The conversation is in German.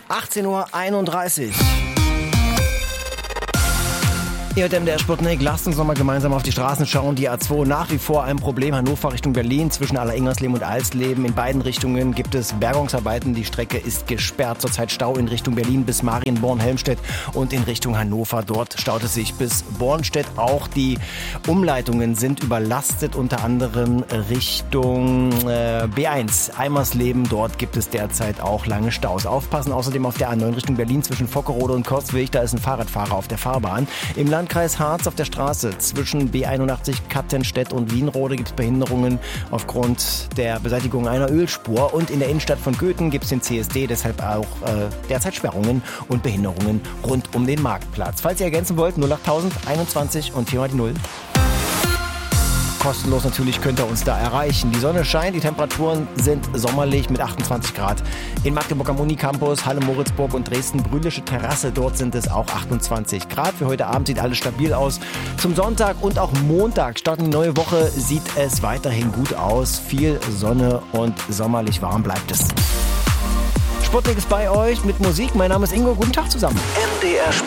18:31 Uhr. Ihr hört MDR Sputnik, lasst uns nochmal gemeinsam auf die Straßen schauen. Die A2 nach wie vor ein Problem. Hannover Richtung Berlin zwischen Alleringers und Alsleben. In beiden Richtungen gibt es Bergungsarbeiten. Die Strecke ist gesperrt. Zurzeit Stau in Richtung Berlin bis Marienborn-Helmstedt und in Richtung Hannover. Dort staut es sich bis Bornstedt. Auch die Umleitungen sind überlastet, unter anderem Richtung B1 Eimersleben. Dort gibt es derzeit auch lange Staus. Aufpassen außerdem auf der A9 Richtung Berlin zwischen Vockerode und Korsweg. Da ist ein Fahrradfahrer auf der Fahrbahn. Im Landkreis Harz auf der Straße zwischen B81 Kattenstedt und Wienrode gibt es Behinderungen aufgrund der Beseitigung einer Ölspur. Und in der Innenstadt von Köthen gibt es den CSD, deshalb auch derzeit Sperrungen und Behinderungen rund um den Marktplatz. Falls ihr ergänzen wollt, 08000 21 und 4 mal die 0. Kostenlos natürlich könnt ihr uns da erreichen. Die Sonne scheint, die Temperaturen sind sommerlich mit 28 Grad. In Magdeburg am Unicampus, Halle-Moritzburg und Dresden-Brühlische Terrasse, dort sind es auch 28 Grad. Für heute Abend sieht alles stabil aus. Zum Sonntag und auch Montag starten die neue Woche, sieht es weiterhin gut aus. Viel Sonne und sommerlich warm bleibt es. Sputnik ist bei euch mit Musik. Mein Name ist Ingo. Guten Tag zusammen. MDR